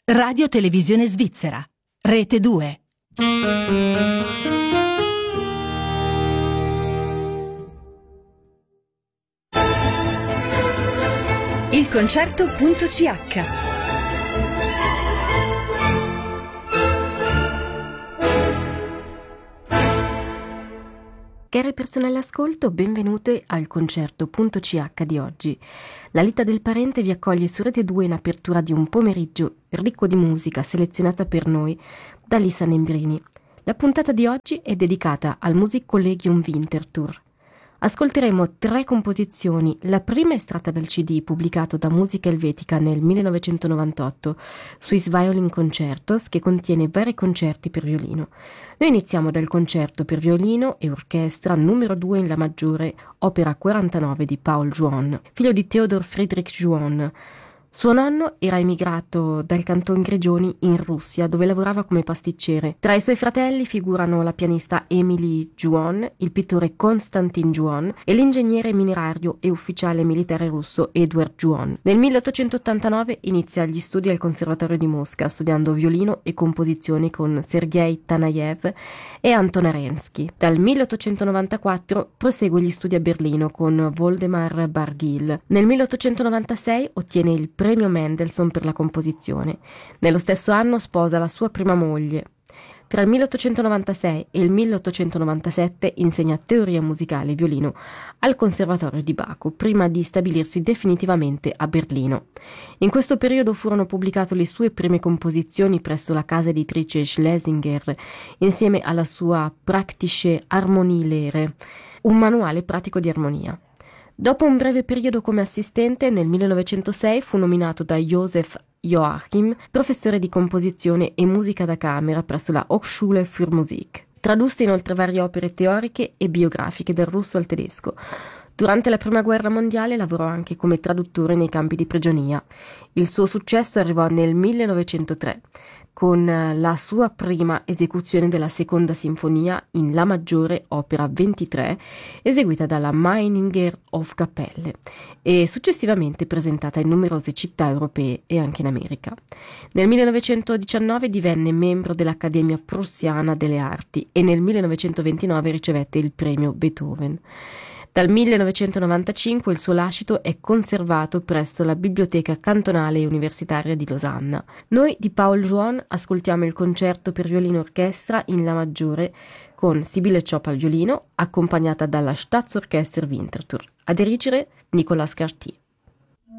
Radio Televisione Svizzera, Rete 2. Il concerto.ch. Care persone all'ascolto, benvenute al concerto.ch di oggi. La Lita del Parente vi accoglie su Rete 2 in apertura di un pomeriggio ricco di musica selezionata per noi da Lisa Nembrini. La puntata di oggi è dedicata al Music Collegium Winterthur. Ascolteremo 3 composizioni. La prima è estratta dal CD pubblicato da Musica Elvetica nel 1998, Swiss Violin Concertos, che contiene vari concerti per violino. Noi iniziamo dal concerto per violino e orchestra numero 2 in La maggiore, opera 49 di Paul Juon, figlio di Theodor Friedrich Juon. Suo nonno era emigrato dal canton Grigioni in Russia, dove lavorava come pasticcere. Tra i suoi fratelli figurano la pianista Emily Juon, il pittore Konstantin Juon e l'ingegnere minerario e ufficiale militare russo Edward Juon. Nel 1889 inizia gli studi al Conservatorio di Mosca, studiando violino e composizione con Sergei Tanayev e Anton Arensky. Dal 1894 prosegue gli studi a Berlino con Woldemar Bargiel. Nel 1896 ottiene il premio Mendelssohn per la composizione. Nello stesso anno sposa la sua prima moglie. Tra il 1896 e il 1897 insegna teoria musicale e violino al Conservatorio di Baku, prima di stabilirsi definitivamente a Berlino. In questo periodo furono pubblicate le sue prime composizioni presso la casa editrice Schlesinger, insieme alla sua Praktische Harmonielehre, un manuale pratico di armonia. Dopo un breve periodo come assistente, nel 1906 fu nominato da Joseph Joachim professore di composizione e musica da camera presso la Hochschule für Musik. Tradusse inoltre varie opere teoriche e biografiche dal russo al tedesco. Durante la Prima Guerra Mondiale lavorò anche come traduttore nei campi di prigionia. Il suo successo arrivò nel 1903 con la sua prima esecuzione della seconda sinfonia in La maggiore, opera 23, eseguita dalla Meininger Hofkapelle e successivamente presentata in numerose città europee e anche in America. Nel 1919 divenne membro dell'Accademia Prussiana delle Arti e nel 1929 ricevette il premio Beethoven. Dal 1995 il suo lascito è conservato presso la Biblioteca Cantonale e Universitaria di Losanna. Noi di Paul Juon ascoltiamo il concerto per violino orchestra in La maggiore con Sibille Chop al violino, accompagnata dalla Staatsorchester Winterthur. A dirigere Nicolas Cartier.